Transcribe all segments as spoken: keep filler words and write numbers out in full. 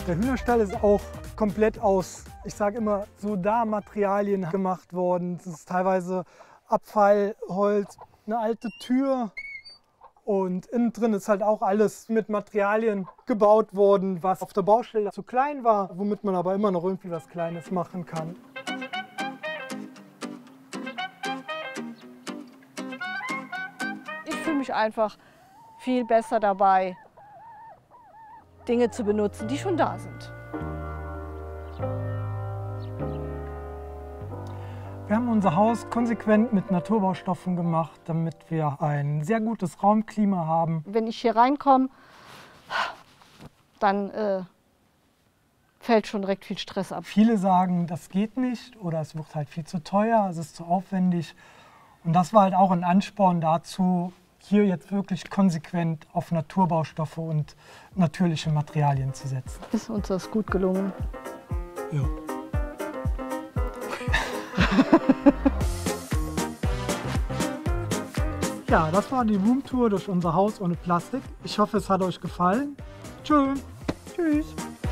Der Hühnerstall ist auch komplett aus, ich sage immer, Soda-Materialien gemacht worden. Das ist teilweise Abfallholz, eine alte Tür. Und innen drin ist halt auch alles mit Materialien gebaut worden, was auf der Baustelle zu klein war, womit man aber immer noch irgendwie was Kleines machen kann. Ich fühle mich einfach viel besser dabei, Dinge zu benutzen, die schon da sind. Wir haben unser Haus konsequent mit Naturbaustoffen gemacht, damit wir ein sehr gutes Raumklima haben. Wenn ich hier reinkomme, dann äh, fällt schon direkt viel Stress ab. Viele sagen, das geht nicht oder es wird halt viel zu teuer, es ist zu aufwendig. Und das war halt auch ein Ansporn dazu, hier jetzt wirklich konsequent auf Naturbaustoffe und natürliche Materialien zu setzen. Ist uns das gut gelungen? Ja. Ja, das war die Roomtour durch unser Haus ohne Plastik. Ich hoffe, es hat euch gefallen. Tschö. Tschüss.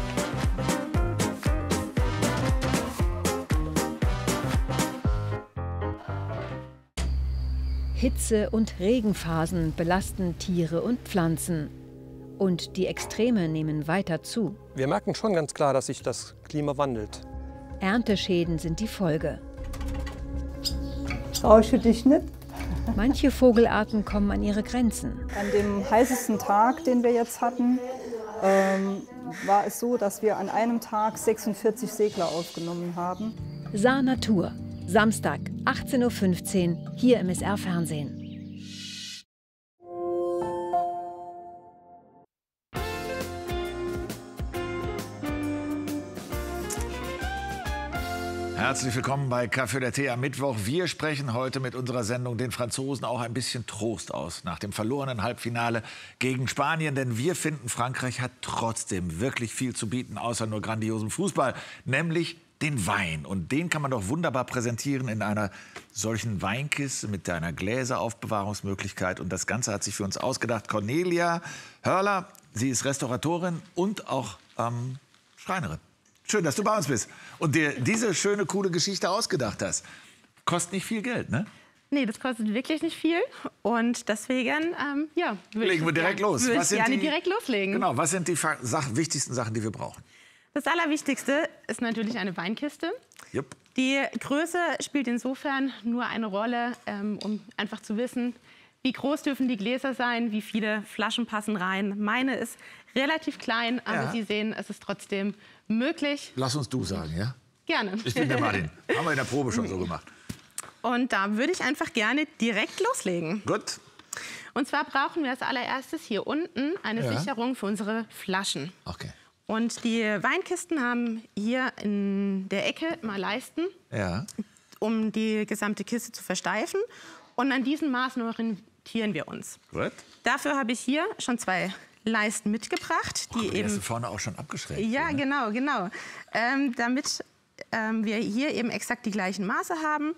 Hitze- und Regenphasen belasten Tiere und Pflanzen. Und die Extreme nehmen weiter zu. Wir merken schon ganz klar, dass sich das Klima wandelt. Ernteschäden sind die Folge. Traust du dich nicht? Manche Vogelarten kommen an ihre Grenzen. An dem heißesten Tag, den wir jetzt hatten, ähm, war es so, dass wir an einem Tag sechsundvierzig Segler aufgenommen haben. Saar Natur, Samstag, achtzehn Uhr fünfzehn, hier im S R-Fernsehen. Herzlich willkommen bei Kaffee oder Tee am Mittwoch. Wir sprechen heute mit unserer Sendung den Franzosen auch ein bisschen Trost aus nach dem verlorenen Halbfinale gegen Spanien. Denn wir finden, Frankreich hat trotzdem wirklich viel zu bieten, außer nur grandiosem Fußball, nämlich den Wein. Und den kann man doch wunderbar präsentieren in einer solchen Weinkiste mit einer Gläseraufbewahrungsmöglichkeit. Und das Ganze hat sich für uns ausgedacht Cornelia Hörler. Sie ist Restauratorin und auch ähm, Schreinerin. Schön, dass du bei uns bist und dir diese schöne, coole Geschichte ausgedacht hast. Kostet nicht viel Geld, ne? Nee, das kostet wirklich nicht viel. Und deswegen, ähm, ja, legen wir direkt los. Würde Was ich sind gerne die, direkt loslegen. Genau, was sind die Fa Sach wichtigsten Sachen, die wir brauchen? Das Allerwichtigste ist natürlich eine Weinkiste. Jupp. Die Größe spielt insofern nur eine Rolle, ähm, um einfach zu wissen, wie groß dürfen die Gläser sein, wie viele Flaschen passen rein. Meine ist relativ klein, aber Ja. Sie sehen, es ist trotzdem möglich. Lass uns du sagen, ja? Gerne. Ich bin der Martin. Haben wir in der Probe schon so gemacht. Und da würde ich einfach gerne direkt loslegen. Gut. Und zwar brauchen wir als allererstes hier unten eine Ja. Sicherung für unsere Flaschen. Okay. Und die Weinkisten haben hier in der Ecke mal Leisten, Ja. um die gesamte Kiste zu versteifen. Und an diesen Maßen orientieren wir uns. Gut. Dafür habe ich hier schon zwei Leisten mitgebracht, die Oh, die hast du eben vorne auch schon abgeschrägt. ja, ne? genau, genau. Ähm, damit ähm, wir hier eben exakt die gleichen Maße haben,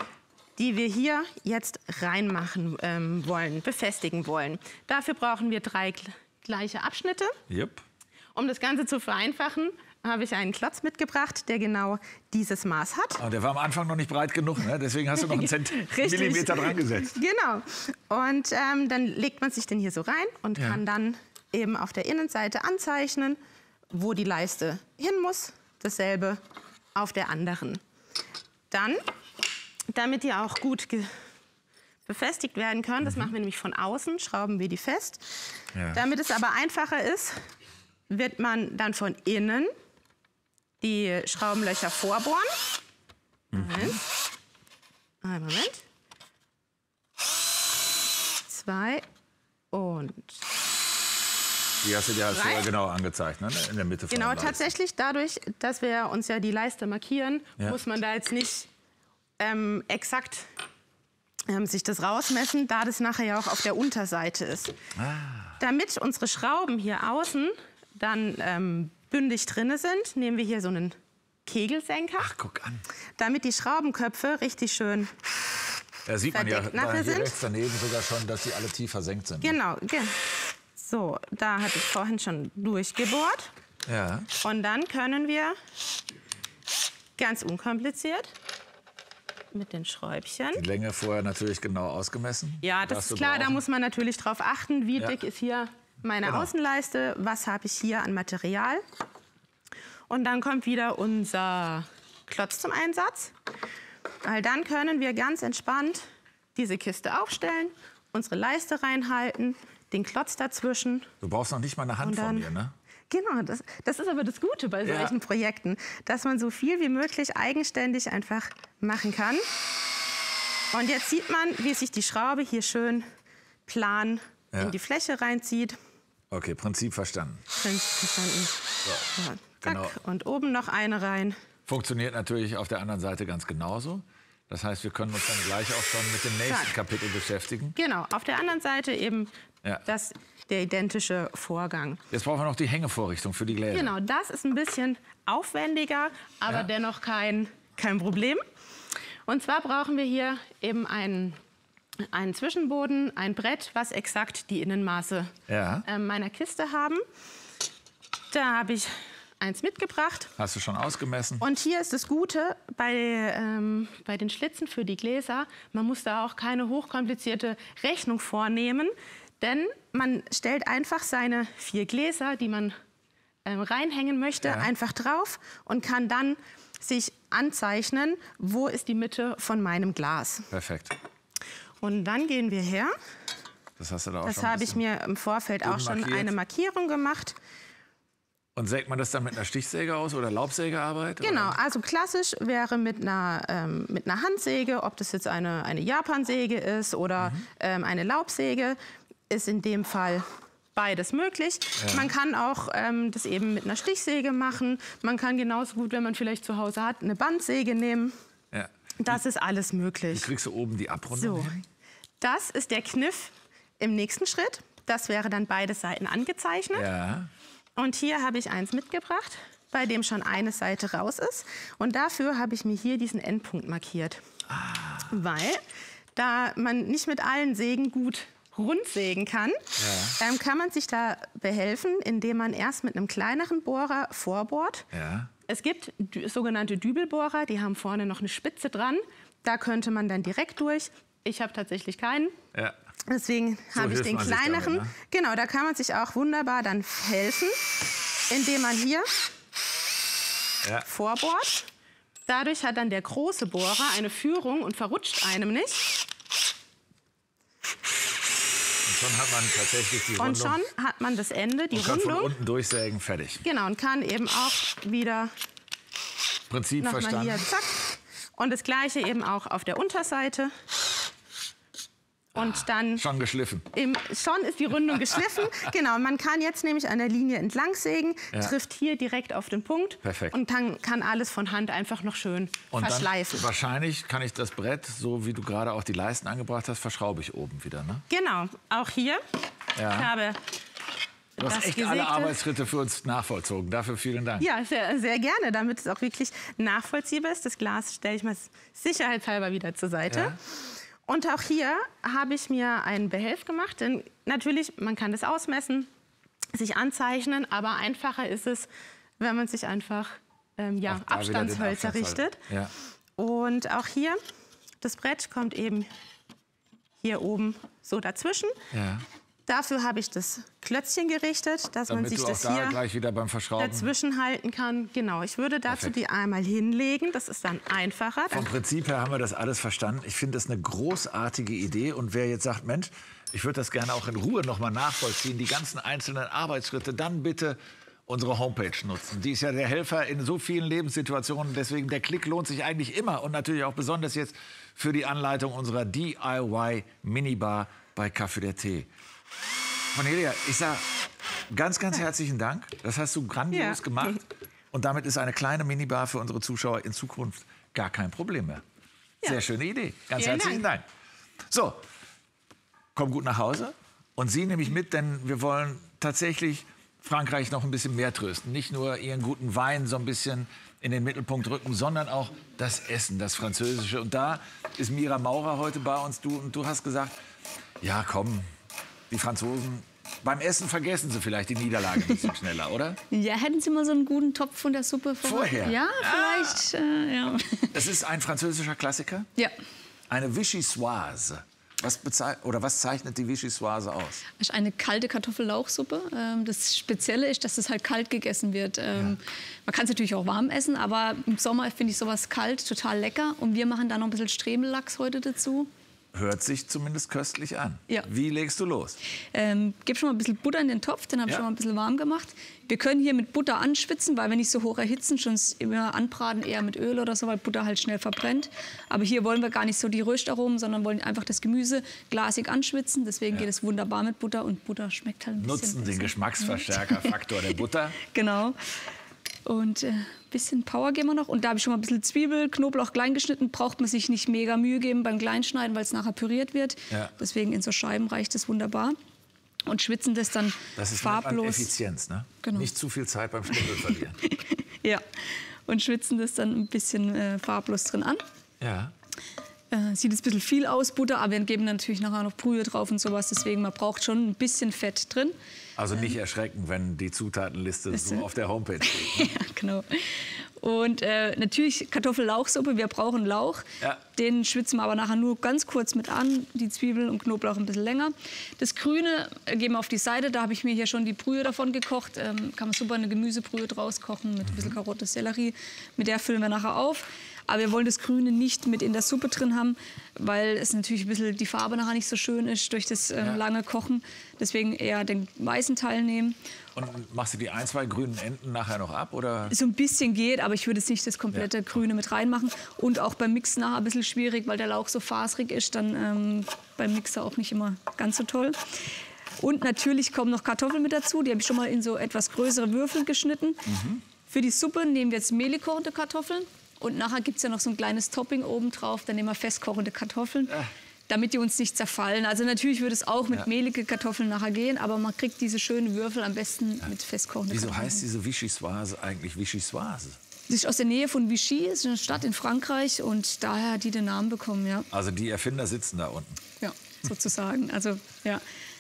die wir hier jetzt reinmachen ähm, wollen, befestigen wollen. Dafür brauchen wir drei gl- gleiche Abschnitte. Jupp. Um das Ganze zu vereinfachen, habe ich einen Klotz mitgebracht, der genau dieses Maß hat. Oh, der war am Anfang noch nicht breit genug, ne? Deswegen hast du noch einen Zent Richtig. Millimeter dran gesetzt. Genau. Und ähm, dann legt man sich den hier so rein und Ja. kann dann eben auf der Innenseite anzeichnen, wo die Leiste hin muss. Dasselbe auf der anderen. Dann, damit die auch gut ge- befestigt werden können, das machen wir nämlich von außen, schrauben wir die fest. Ja. Damit es aber einfacher ist, wird man dann von innen die Schraubenlöcher vorbohren. Moment. Einen Moment. Zwei und Die hast du dir halt Drei. vorher genau angezeigt, ne? In der Mitte von genau, der Leiste. tatsächlich dadurch, dass wir uns ja die Leiste markieren, Ja. muss man da jetzt nicht ähm, exakt ähm, sich das rausmessen, da das nachher ja auch auf der Unterseite ist. Ah. Damit unsere Schrauben hier außen dann ähm, bündig drin sind, nehmen wir hier so einen Kegelsenker, Ach, guck an. damit die Schraubenköpfe richtig schön. Da sieht man ja verdeckt da nachher hier sind. rechts daneben sogar schon, dass sie alle tief versenkt sind. Genau, ge so, da hatte ich vorhin schon durchgebohrt. Ja. Und dann können wir ganz unkompliziert mit den Schräubchen. Die Länge vorher natürlich genau ausgemessen. Ja, das Was ist du klar, da brauchen. muss man natürlich drauf achten, wie Ja. dick ist hier meine Genau. Außenleiste, was habe ich hier an Material. Und dann kommt wieder unser Klotz zum Einsatz. Weil dann können wir ganz entspannt diese Kiste aufstellen, unsere Leiste reinhalten, den Klotz dazwischen. Du brauchst noch nicht mal eine Hand Und von dann- mir, ne? Genau, das, das ist aber das Gute bei Ja. solchen Projekten, dass man so viel wie möglich eigenständig einfach machen kann. Und jetzt sieht man, wie sich die Schraube hier schön plan Ja. in die Fläche reinzieht. Okay, Prinzip verstanden. Schön verstanden. So, zack. genau. Und oben noch eine rein. Funktioniert natürlich auf der anderen Seite ganz genauso. Das heißt, wir können uns dann gleich auch schon mit dem nächsten Zack. Kapitel beschäftigen. Genau, auf der anderen Seite eben Ja. das, der identische Vorgang. Jetzt brauchen wir noch die Hängevorrichtung für die Gläser. Genau, das ist ein bisschen aufwendiger, aber Ja. dennoch kein, kein Problem. Und zwar brauchen wir hier eben einen, einen Zwischenboden, ein Brett, was exakt die Innenmaße Ja. äh, meiner Kiste haben. Da habe ich eins mitgebracht. Hast du schon ausgemessen? Und hier ist das Gute bei, ähm, bei den Schlitzen für die Gläser, man muss da auch keine hochkomplizierte Rechnung vornehmen, denn man stellt einfach seine vier Gläser, die man ähm, reinhängen möchte, Ja. einfach drauf und kann dann sich anzeichnen, wo ist die Mitte von meinem Glas. Perfekt. Und dann gehen wir her. Das hast du da auch Das schon ein habe ich bisschen- mir im Vorfeld auch Unten schon markiert. eine Markierung gemacht. Und sägt man das dann mit einer Stichsäge aus oder Laubsägearbeit? Genau, Oder? also klassisch wäre mit einer, ähm, mit einer Handsäge, ob das jetzt eine, eine Japansäge ist oder Mhm. ähm, eine Laubsäge, ist in dem Fall beides möglich. Man kann auch ähm, das eben mit einer Stichsäge machen. Man kann genauso gut, wenn man vielleicht zu Hause hat, eine Bandsäge nehmen. Ja. Das ist alles Wie möglich. kriegst du oben die Abrundung So, hin? das ist der Kniff im nächsten Schritt. Das wäre dann beide Seiten angezeichnet. Ja. Und hier habe ich eins mitgebracht, bei dem schon eine Seite raus ist. Und dafür habe ich mir hier diesen Endpunkt markiert. Weil, da man nicht mit allen Sägen gut rund sägen kann, ähm, kann man sich da behelfen, indem man erst mit einem kleineren Bohrer vorbohrt. Ja. Es gibt dü- sogenannte Dübelbohrer, die haben vorne noch eine Spitze dran. Da könnte man dann direkt durch. Ich habe tatsächlich keinen. Ja. Deswegen So habe ich hilft den man sich damit, kleineren. ne? Genau, da kann man sich auch wunderbar dann helfen, indem man hier Ja. vorbohrt. Dadurch hat dann der große Bohrer eine Führung und verrutscht einem nicht. Und schon hat man tatsächlich die Und Rundung. schon hat man das Ende, die und kann von Rundung. unten durchsägen, fertig. Genau, und kann eben auch wieder Prinzip nochmal verstanden. hier, zack. Und das Gleiche eben auch auf der Unterseite. Und dann Schon geschliffen. Im, schon ist die Rundung geschliffen. Genau, man kann jetzt nämlich an der Linie entlang sägen, Ja. trifft hier direkt auf den Punkt. Perfekt. Und dann kann alles von Hand einfach noch schön Und verschleifen. dann wahrscheinlich kann ich das Brett, so wie du gerade auch die Leisten angebracht hast, verschraube ich oben wieder. Ne? Genau, auch hier. Ja. Ich habe Du hast das echt alle Gesägte- Arbeitsschritte für uns nachvollzogen. Dafür vielen Dank. Ja, sehr, sehr gerne, damit es auch wirklich nachvollziehbar ist. Das Glas stelle ich mal sicherheitshalber wieder zur Seite. Ja. Und auch hier habe ich mir einen Behelf gemacht. Denn natürlich, man kann das ausmessen, sich anzeichnen, aber einfacher ist es, wenn man sich einfach ähm, ja, Auch da wieder den Abstandshölzer Abstandshalter. richtet. Ja. Und auch hier, das Brett kommt eben hier oben so dazwischen. Ja. Dafür habe ich das Klötzchen gerichtet, dass man Damit sich du auch das da hier gleich wieder beim Verschrauben. dazwischen halten kann. Genau, ich würde dazu Perfekt. die einmal hinlegen. Das ist dann einfacher. Vom Prinzip her haben wir das alles verstanden. Ich finde das eine großartige Idee. Und wer jetzt sagt, Mensch, ich würde das gerne auch in Ruhe noch mal nachvollziehen, die ganzen einzelnen Arbeitsschritte, dann bitte unsere Homepage nutzen. Die ist ja der Helfer in so vielen Lebenssituationen. Deswegen, der Klick lohnt sich eigentlich immer. Und natürlich auch besonders jetzt für die Anleitung unserer D I Y-Minibar bei Kaffee der Tee. Cornelia, ich sage ganz, ganz herzlichen Dank. Das hast du grandios Ja. gemacht. Und damit ist eine kleine Minibar für unsere Zuschauer in Zukunft gar kein Problem mehr. Sehr schöne Idee. Ganz Vielen herzlichen Dank. So, komm gut nach Hause. Und Sie nehme ich mit, denn wir wollen tatsächlich Frankreich noch ein bisschen mehr trösten. Nicht nur ihren guten Wein so ein bisschen in den Mittelpunkt rücken, sondern auch das Essen, das Französische. Und da ist Mira Maurer heute bei uns. Du, und du hast gesagt, ja komm, die Franzosen, Beim Essen vergessen Sie vielleicht die Niederlage ein bisschen schneller, oder? Ja, hätten Sie mal so einen guten Topf von der Suppe Vorher? Ja, vielleicht. Ah. Äh, ja. Es ist ein französischer Klassiker? Ja. Eine Vichyssoise. Was, oder was zeichnet die Vichyssoise aus? Das ist eine kalte Kartoffellauchsuppe. Das Spezielle ist, dass es halt kalt gegessen wird. Ja. Man kann es natürlich auch warm essen, aber im Sommer finde ich sowas kalt total lecker. Und wir machen da noch ein bisschen Stremellachs heute dazu. Hört sich zumindest köstlich an. Ja. Wie legst du los? Ähm, gib schon mal ein bisschen Butter in den Topf, den habe ich ja. schon mal ein bisschen warm gemacht. Wir können hier mit Butter anschwitzen, weil wir nicht so hoch erhitzen, schon immer anbraten, eher mit Öl oder so, weil Butter halt schnell verbrennt. Aber hier wollen wir gar nicht so die Röstaromen, sondern wollen einfach das Gemüse glasig anschwitzen. Deswegen ja. geht es wunderbar mit Butter und Butter schmeckt halt ein bisschen Nutzen besser. den Geschmacksverstärkerfaktor der Butter. Genau. Und ein äh, bisschen Power geben wir noch. Und da habe ich schon mal ein bisschen Zwiebel, Knoblauch klein geschnitten. Braucht man sich nicht mega Mühe geben beim Kleinschneiden, weil es nachher püriert wird. Ja. Deswegen in so Scheiben reicht es wunderbar. Und schwitzen das dann das ist farblos. Effizienz, ne? Genau. Nicht zu viel Zeit beim Schnibbeln verlieren. Ja. Und schwitzen das dann ein bisschen äh, farblos drin an. Ja. Äh, sieht jetzt ein bisschen viel aus, Butter, aber wir geben natürlich nachher noch Brühe drauf und sowas. Deswegen, man braucht schon ein bisschen Fett drin. Also nicht erschrecken, wenn die Zutatenliste ist, so auf der Homepage steht. Ne? Ja, genau. Und äh, natürlich Kartoffellauchsuppe, wir brauchen Lauch. Ja. Den schwitzen wir aber nachher nur ganz kurz mit an, die Zwiebeln und Knoblauch ein bisschen länger. Das Grüne äh, geben wir auf die Seite, da habe ich mir hier schon die Brühe davon gekocht. Ähm, kann man super eine Gemüsebrühe draus kochen mit ein bisschen Karotte, Sellerie. Mit der füllen wir nachher auf. Aber wir wollen das Grüne nicht mit in der Suppe drin haben, weil es natürlich ein bisschen die Farbe nachher nicht so schön ist durch das äh, ja. lange Kochen. Deswegen eher den weißen Teil nehmen. Und machst du die ein, zwei grünen Enden nachher noch ab? Oder? So ein bisschen geht, aber ich würde jetzt nicht das komplette ja. Grüne mit reinmachen. Und auch beim Mixen nachher ein bisschen schwierig, weil der Lauch so faserig ist, dann ähm, beim Mixer auch nicht immer ganz so toll. Und natürlich kommen noch Kartoffeln mit dazu. Die habe ich schon mal in so etwas größere Würfel geschnitten. Mhm. Für die Suppe nehmen wir jetzt mehlig kochende Kartoffeln. Und nachher gibt es ja noch so ein kleines Topping oben drauf. Dann nehmen wir festkochende Kartoffeln, äh. damit die uns nicht zerfallen. Also natürlich würde es auch mit ja. mehlige Kartoffeln nachher gehen, aber man kriegt diese schönen Würfel am besten ja. mit festkochenden Wieso Kartoffeln. Wieso heißt diese Vichyssoise eigentlich Vichyssoise? Das ist aus der Nähe von Vichy, ist eine Stadt in Frankreich und daher hat die den Namen bekommen, ja. Also die Erfinder sitzen da unten? Ja, sozusagen. Also, ja.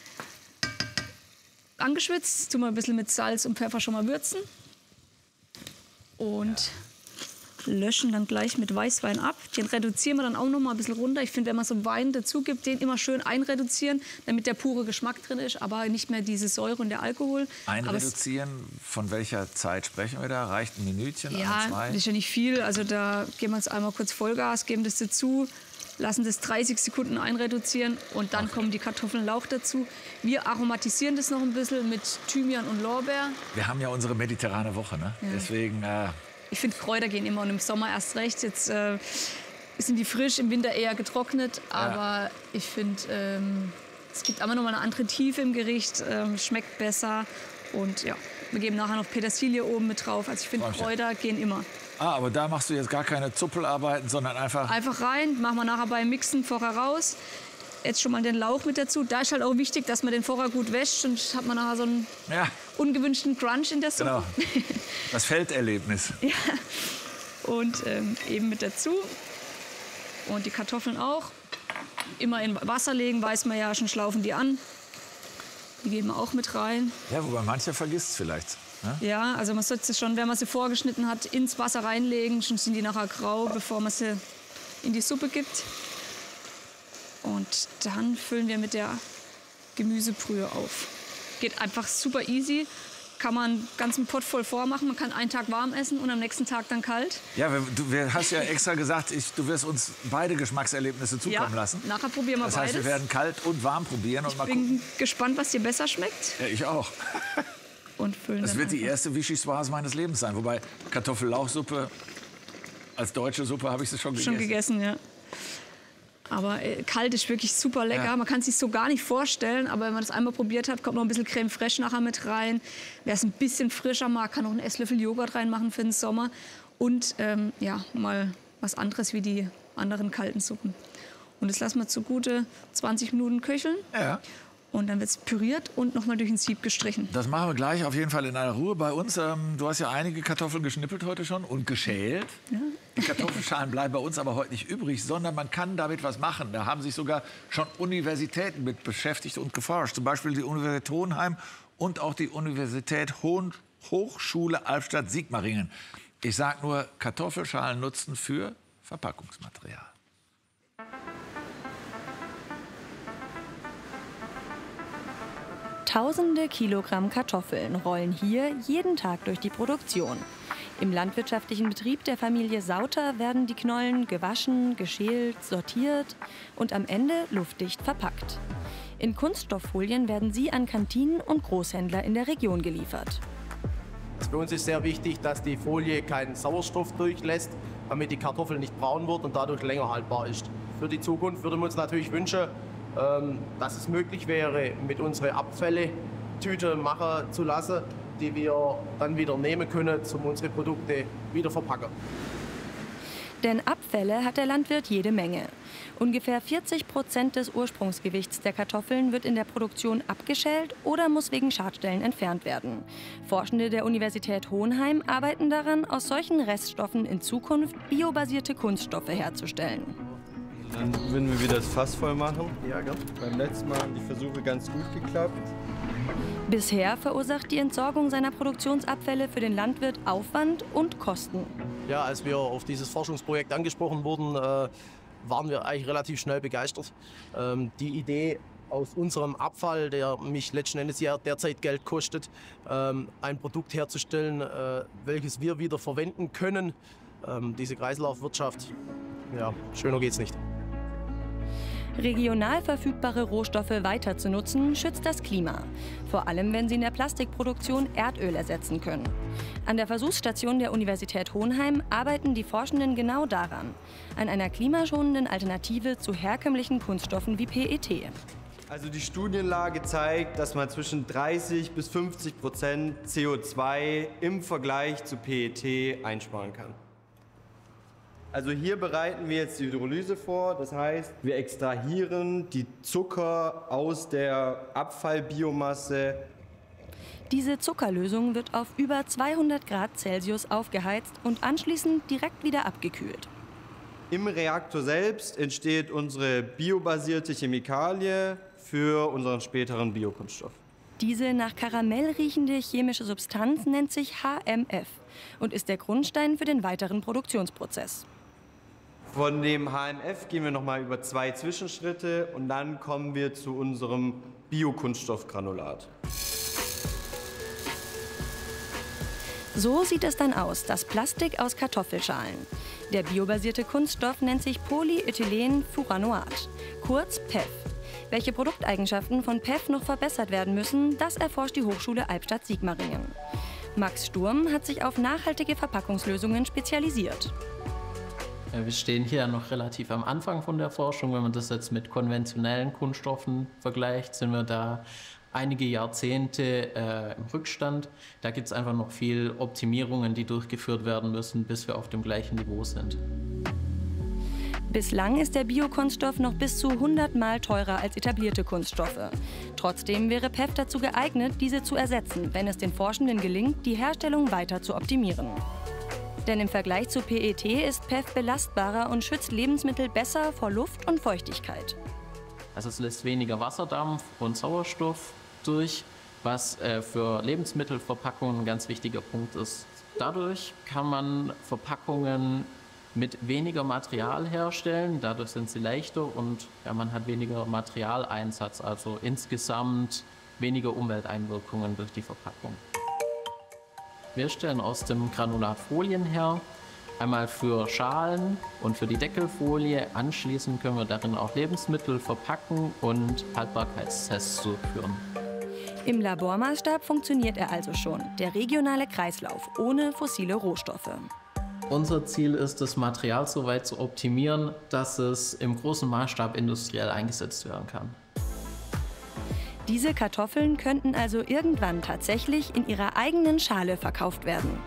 Angeschwitzt, tun wir ein bisschen mit Salz und Pfeffer schon mal würzen. Und... Ja. Löschen dann gleich mit Weißwein ab. Den reduzieren wir dann auch noch mal ein bisschen runter. Ich finde, wenn man so Wein dazu gibt, den immer schön einreduzieren, damit der pure Geschmack drin ist, aber nicht mehr diese Säure und der Alkohol. Einreduzieren, von welcher Zeit sprechen wir da? Reicht ein Minütchen, ja, ein, zwei? Das ist ja nicht viel. Also da geben wir jetzt einmal kurz Vollgas, geben das dazu, lassen das dreißig Sekunden einreduzieren und dann okay. kommen die Kartoffeln, Lauch dazu. Wir aromatisieren das noch ein bisschen mit Thymian und Lorbeer. Wir haben ja unsere mediterrane Woche, ne? Ja. Deswegen... Äh Ich finde, Kräuter gehen immer und im Sommer erst recht. Jetzt äh, sind die frisch, im Winter eher getrocknet. Aber ja. ich finde, ähm, es gibt immer noch mal eine andere Tiefe im Gericht. Ähm, schmeckt besser. Und ja, wir geben nachher noch Petersilie oben mit drauf. Also ich finde, Kräuter gehen immer. Ah, aber da machst du jetzt gar keine Zuppelarbeiten, sondern einfach... Einfach rein, machen wir nachher beim Mixen vorher raus. Jetzt schon mal den Lauch mit dazu. Da ist halt auch wichtig, dass man den vorher gut wäscht. Sonst hat man nachher so einen ja. ungewünschten Crunch in der Suppe. Genau. Das Felderlebnis. Ja. Und ähm, eben mit dazu. Und die Kartoffeln auch. Immer in Wasser legen, weiß man ja, schon schlaufen die an. Die geben wir auch mit rein. Ja, wobei mancher vergisst es vielleicht. Ne? Ja, also man sollte sie schon, wenn man sie vorgeschnitten hat, ins Wasser reinlegen. Schon sind die nachher grau, bevor man sie in die Suppe gibt. Und dann füllen wir mit der Gemüsebrühe auf. Geht einfach super easy. Kann man einen ganzen Pott voll vormachen. Man kann einen Tag warm essen und am nächsten Tag dann kalt. Ja, du wir hast ja extra gesagt, ich, du wirst uns beide Geschmackserlebnisse zukommen ja, lassen. Nachher probieren wir das heißt, beides. Wir werden kalt und warm probieren. Ich und mal bin gucken. gespannt, was dir besser schmeckt. Ja, ich auch. Und füllen das dann wird die einfach. erste Vichyssoise meines Lebens sein. Wobei Kartoffellauchsuppe, als deutsche Suppe habe ich sie schon gegessen. Schon gegessen, ja. Aber äh, kalt ist wirklich super lecker. Ja. Man kann es sich so gar nicht vorstellen. Aber wenn man das einmal probiert hat, kommt noch ein bisschen Creme fraiche nachher mit rein. Wer es ein bisschen frischer mag, kann noch einen Esslöffel Joghurt reinmachen für den Sommer. Und ähm, ja, mal was anderes wie die anderen kalten Suppen. Und das lassen wir zu gute zwanzig Minuten köcheln. Ja. Und dann wird es püriert und nochmal durch ein Sieb gestrichen. Das machen wir gleich auf jeden Fall in aller Ruhe bei uns. Ähm, du hast ja einige Kartoffeln geschnippelt heute schon und geschält. Ja. Die Kartoffelschalen bleiben bei uns aber heute nicht übrig, sondern man kann damit was machen. Da haben sich sogar schon Universitäten mit beschäftigt und geforscht. Zum Beispiel die Universität Hohenheim und auch die Universität Hohen Hochschule Albstadt-Sigmaringen. Ich sage nur, Kartoffelschalen nutzen für Verpackungsmaterial. Tausende Kilogramm Kartoffeln rollen hier jeden Tag durch die Produktion. Im landwirtschaftlichen Betrieb der Familie Sauter werden die Knollen gewaschen, geschält, sortiert und am Ende luftdicht verpackt. In Kunststofffolien werden sie an Kantinen und Großhändler in der Region geliefert. Für uns ist sehr wichtig, dass die Folie keinen Sauerstoff durchlässt, damit die Kartoffel nicht braun wird und dadurch länger haltbar ist. Für die Zukunft würden wir uns natürlich wünschen, dass es möglich wäre, mit unseren Abfälle Tüten machen zu lassen, die wir dann wieder nehmen können, um unsere Produkte wieder verpacken. Denn Abfälle hat der Landwirt jede Menge. Ungefähr vierzig Prozent des Ursprungsgewichts der Kartoffeln wird in der Produktion abgeschält oder muss wegen Schadstellen entfernt werden. Forschende der Universität Hohenheim arbeiten daran, aus solchen Reststoffen in Zukunft biobasierte Kunststoffe herzustellen. Dann würden wir wieder das Fass voll machen. Ja, gell? Beim letzten Mal haben die Versuche ganz gut geklappt. Bisher verursacht die Entsorgung seiner Produktionsabfälle für den Landwirt Aufwand und Kosten. Ja, als wir auf dieses Forschungsprojekt angesprochen wurden, äh, waren wir eigentlich relativ schnell begeistert. Ähm, die Idee, aus unserem Abfall, der mich letzten Endes ja derzeit Geld kostet, ähm, ein Produkt herzustellen, äh, welches wir wieder verwenden können. Ähm, diese Kreislaufwirtschaft, ja, schöner geht's nicht. Regional verfügbare Rohstoffe weiter zu nutzen, schützt das Klima. Vor allem, wenn sie in der Plastikproduktion Erdöl ersetzen können. An der Versuchsstation der Universität Hohenheim arbeiten die Forschenden genau daran. An einer klimaschonenden Alternative zu herkömmlichen Kunststoffen wie P E T. Also die Studienlage zeigt, dass man zwischen dreißig bis fünfzig Prozent C O zwei im Vergleich zu P E T einsparen kann. Also hier bereiten wir jetzt die Hydrolyse vor, das heißt, wir extrahieren die Zucker aus der Abfallbiomasse. Diese Zuckerlösung wird auf über zweihundert Grad Celsius aufgeheizt und anschließend direkt wieder abgekühlt. Im Reaktor selbst entsteht unsere biobasierte Chemikalie für unseren späteren Biokunststoff. Diese nach Karamell riechende chemische Substanz nennt sich H M F und ist der Grundstein für den weiteren Produktionsprozess. Von dem H M F gehen wir noch mal über zwei Zwischenschritte und dann kommen wir zu unserem Biokunststoffgranulat. So sieht es dann aus, das Plastik aus Kartoffelschalen. Der biobasierte Kunststoff nennt sich Polyethylenfuranoat, kurz P E F. Welche Produkteigenschaften von P E F noch verbessert werden müssen, das erforscht die Hochschule Albstadt-Sigmaringen. Max Sturm hat sich auf nachhaltige Verpackungslösungen spezialisiert. Wir stehen hier noch relativ am Anfang von der Forschung. Wenn man das jetzt mit konventionellen Kunststoffen vergleicht, sind wir da einige Jahrzehnte äh, im Rückstand. Da gibt es einfach noch viel Optimierungen, die durchgeführt werden müssen, bis wir auf dem gleichen Niveau sind. Bislang ist der Biokunststoff noch bis zu hundert Mal teurer als etablierte Kunststoffe. Trotzdem wäre P E F dazu geeignet, diese zu ersetzen, wenn es den Forschenden gelingt, die Herstellung weiter zu optimieren. Denn im Vergleich zu P E T ist P E F belastbarer und schützt Lebensmittel besser vor Luft und Feuchtigkeit. Also es lässt weniger Wasserdampf und Sauerstoff durch, was äh, für Lebensmittelverpackungen ein ganz wichtiger Punkt ist. Dadurch kann man Verpackungen mit weniger Material herstellen, dadurch sind sie leichter und ja, man hat weniger Materialeinsatz, also insgesamt weniger Umwelteinwirkungen durch die Verpackung. Wir stellen aus dem Granulat Folien her, einmal für Schalen und für die Deckelfolie. Anschließend können wir darin auch Lebensmittel verpacken und Haltbarkeitstests durchführen. Im Labormaßstab funktioniert er also schon, der regionale Kreislauf ohne fossile Rohstoffe. Unser Ziel ist, das Material so weit zu optimieren, dass es im großen Maßstab industriell eingesetzt werden kann. Diese Kartoffeln könnten also irgendwann tatsächlich in ihrer eigenen Schale verkauft werden.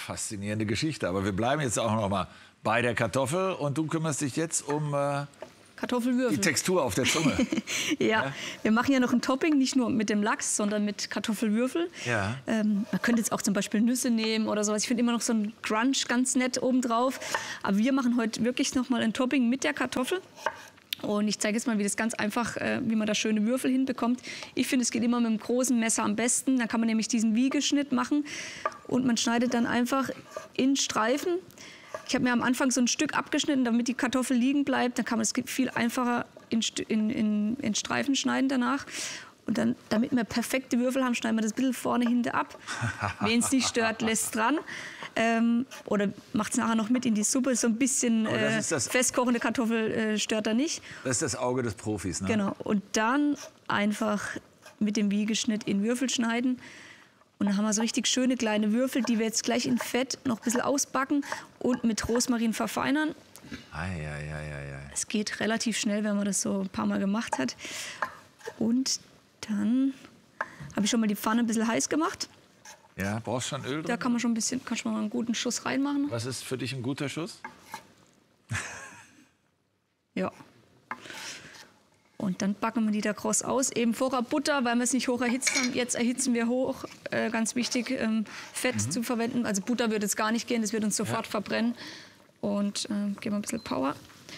Faszinierende Geschichte, aber wir bleiben jetzt auch noch mal bei der Kartoffel und du kümmerst dich jetzt um äh, Kartoffelwürfel. Die Textur auf der Zunge. ja. Ja. Wir machen ja noch ein Topping, nicht nur mit dem Lachs, sondern mit Kartoffelwürfel. Ja. Ähm, man könnte jetzt auch zum Beispiel Nüsse nehmen oder sowas. Ich finde immer noch so ein Crunch ganz nett obendrauf. Aber wir machen heute wirklich noch mal ein Topping mit der Kartoffel. Und ich zeige jetzt mal, wie das ganz einfach, äh, wie man da schöne Würfel hinbekommt. Ich finde, es geht immer mit einem großen Messer am besten. Dann kann man nämlich diesen Wiegeschnitt machen und man schneidet dann einfach in Streifen. Ich habe mir am Anfang so ein Stück abgeschnitten, damit die Kartoffel liegen bleibt. Dann kann man es viel einfacher in, in, in, in Streifen schneiden danach. Und dann, damit wir perfekte Würfel haben, schneiden wir das ein bisschen vorne, hinten ab. Wen es nicht stört, lässt es dran. Ähm, oder macht es nachher noch mit in die Suppe. So ein bisschen äh, festkochende Kartoffel äh, stört da nicht. Das ist das Auge des Profis, ne? Genau. Und dann einfach mit dem Wiegeschnitt in Würfel schneiden. Und dann haben wir so richtig schöne kleine Würfel, die wir jetzt gleich in Fett noch ein bisschen ausbacken und mit Rosmarin verfeinern. Ei, ei, ei, ei, ei. Es geht relativ schnell, wenn man das so ein paar Mal gemacht hat. Und dann habe ich schon mal die Pfanne ein bisschen heiß gemacht. Ja, brauchst du schon Öl drin? Da kann man schon ein bisschen, kann schon mal einen guten Schuss reinmachen. Was ist für dich ein guter Schuss? Ja. Und dann backen wir die da kross aus. Eben vorher Butter, weil wir es nicht hoch erhitzt haben. Jetzt erhitzen wir hoch. Äh, ganz wichtig, ähm, Fett mhm. zu verwenden. Also Butter wird jetzt gar nicht gehen, das wird uns sofort ja. verbrennen. Und äh, geben wir ein bisschen Power.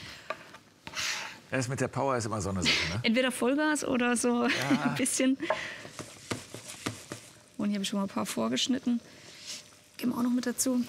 Das mit der Power ist immer so eine Sache, ne? Entweder Vollgas oder so ja. ein bisschen. Und hier habe ich schon mal ein paar vorgeschnitten. Geben wir auch noch mit dazu.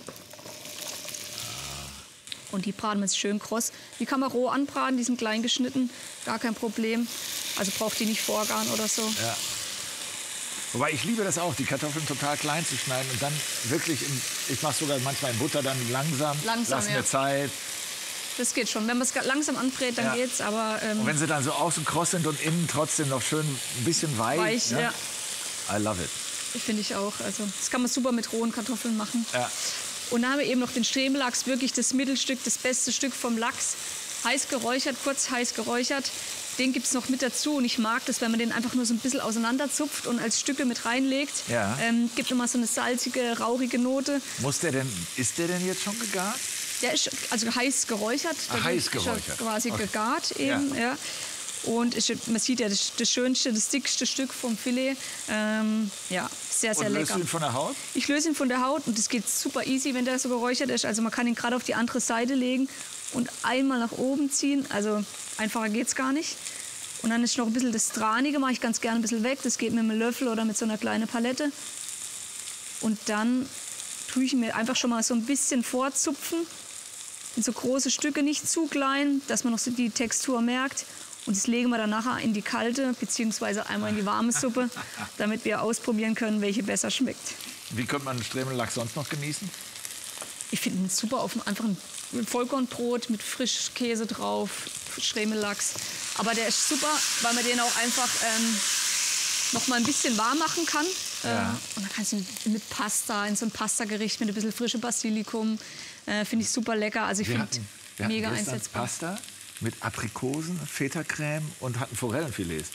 Und die braten wir jetzt schön kross. Die kann man roh anbraten, die sind klein geschnitten, gar kein Problem. Also braucht die nicht vorgaren oder so. Ja. Wobei ich liebe das auch, die Kartoffeln total klein zu schneiden und dann wirklich, in, ich mache sogar manchmal in Butter dann langsam, langsam lass mir ja. Zeit. Das geht schon. Wenn man es langsam anbrät, dann ja. geht's. Aber ähm, und wenn sie dann so außen kross sind und innen trotzdem noch schön ein bisschen weich. Weich, ja. ja. I love it. Finde ich auch. Also das kann man super mit rohen Kartoffeln machen. Ja. Und dann haben wir eben noch den Stremellachs, wirklich das Mittelstück, das beste Stück vom Lachs. Heiß geräuchert, kurz heiß geräuchert. Den gibt es noch mit dazu. Und ich mag das, wenn man den einfach nur so ein bisschen auseinanderzupft und als Stücke mit reinlegt. Ja. Ähm, gibt immer so eine salzige, rauchige Note. Muss der denn, ist der denn jetzt schon gegart? Der ist also heiß geräuchert. Ach, heiß geräuchert. Ist quasi okay. gegart eben, ja. ja. Und ist, man sieht ja das, das schönste, das dickste Stück vom Filet. Ähm, ja, sehr, sehr und lecker. löst du ihn von der Haut? Ich löse ihn von der Haut und das geht super easy, wenn der so geräuchert ist. Also man kann ihn gerade auf die andere Seite legen und einmal nach oben ziehen. Also einfacher geht's gar nicht. Und dann ist noch ein bisschen das Tranige, mache ich ganz gerne ein bisschen weg. Das geht mit einem Löffel oder mit so einer kleinen Palette. Und dann tue ich mir einfach schon mal so ein bisschen vorzupfen. In so große Stücke, nicht zu klein, dass man noch so die Textur merkt. Und das legen wir dann nachher in die kalte bzw. einmal in die warme Suppe, damit wir ausprobieren können, welche besser schmeckt. Wie könnte man einen Stremellachs sonst noch genießen? Ich finde ihn super auf einfach ein Vollkornbrot mit Frischkäse drauf, Stremellachs. Aber der ist super, weil man den auch einfach ähm, noch mal ein bisschen warm machen kann. Ja. Äh, und dann kannst du ihn mit Pasta, in so ein Pastagericht mit ein bisschen frischem Basilikum. Äh, finde ich super lecker. Also ich finde mega einsetzbar. Pasta mit Aprikosen, Feta-Creme und hatten Forellenfilets.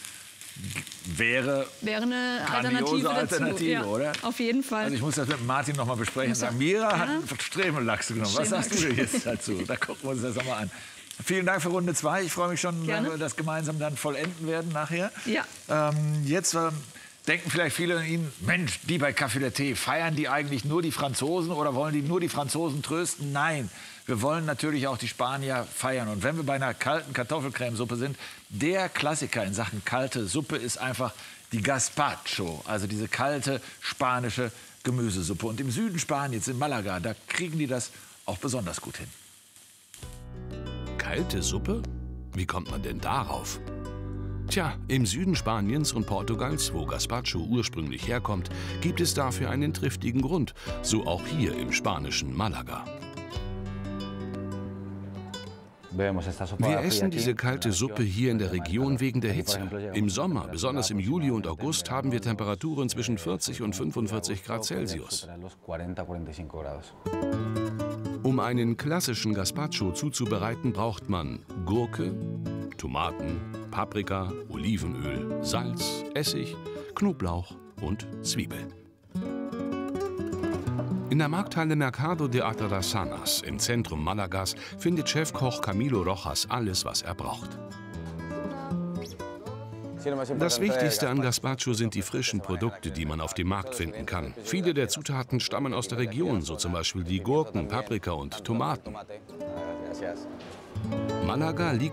Wäre, Wäre eine Alternative dazu. Alternative, ja, oder? Auf jeden Fall. Also ich muss das mit Martin noch mal besprechen. Ja. Sagen, Mira ja. hat einen Stremellachs genommen. Was sagst du denn jetzt dazu? Da gucken wir uns das nochmal an. Vielen Dank für Runde zwei. Ich freue mich schon, Gerne. wenn wir das gemeinsam dann vollenden werden nachher. Ja. Ähm, jetzt ähm, denken vielleicht viele an Ihnen, Mensch, die bei Café Latte, feiern die eigentlich nur die Franzosen oder wollen die nur die Franzosen trösten? Nein, wir wollen natürlich auch die Spanier feiern. Und wenn wir bei einer kalten Kartoffelcremesuppe sind, der Klassiker in Sachen kalte Suppe ist einfach die Gazpacho, also diese kalte spanische Gemüsesuppe. Und im Süden Spaniens, in Malaga, da kriegen die das auch besonders gut hin. Kalte Suppe? Wie kommt man denn darauf? Tja, im Süden Spaniens und Portugals, wo Gazpacho ursprünglich herkommt, gibt es dafür einen triftigen Grund. So auch hier im spanischen Malaga. Wir essen diese kalte Suppe hier in der Region wegen der Hitze. Im Sommer, besonders im Juli und August, haben wir Temperaturen zwischen vierzig und fünfundvierzig Grad Celsius. Um einen klassischen Gazpacho zuzubereiten, braucht man Gurke, Tomaten, Paprika, Olivenöl, Salz, Essig, Knoblauch und Zwiebeln. In der Markthalle Mercado de Atarazanas im Zentrum Malagas findet Chefkoch Camilo Rojas alles, was er braucht. Das Wichtigste an Gazpacho sind die frischen Produkte, die man auf dem Markt finden kann. Viele der Zutaten stammen aus der Region, so zum Beispiel die Gurken, Paprika und Tomaten. Malaga liegt